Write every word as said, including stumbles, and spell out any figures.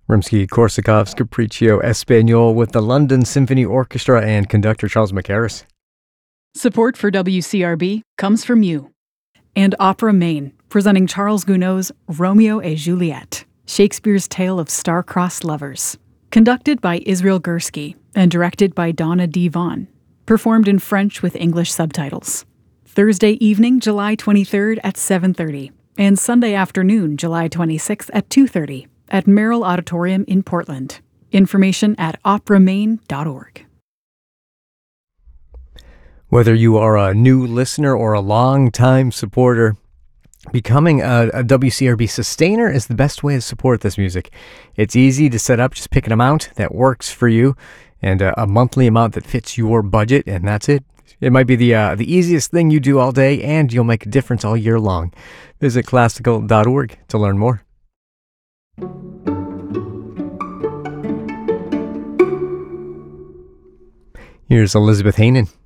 Rimsky-Korsakov's Capriccio Espagnol with the London Symphony Orchestra and conductor Charles Mackerras. Support for W C R B comes from you. And Opera Maine, presenting Charles Gounod's Romeo et Juliet, Shakespeare's tale of star-crossed lovers. Conducted by Israel Gursky and directed by Donna D. Vaughn. Performed in French with English subtitles. Thursday evening, July twenty-third at seven thirty, and Sunday afternoon, July twenty-sixth at two thirty, at Merrill Auditorium in Portland. Information at opera maine dot org. Whether you are a new listener or a long-time supporter, becoming a, a W C R B sustainer is the best way to support this music. It's easy to set up. Just pick an amount that works for you and a, a monthly amount that fits your budget, and that's it. It might be the uh, the easiest thing you do all day, and you'll make a difference all year long. Visit classical dot org to learn more. Here's Elizabeth Hanen.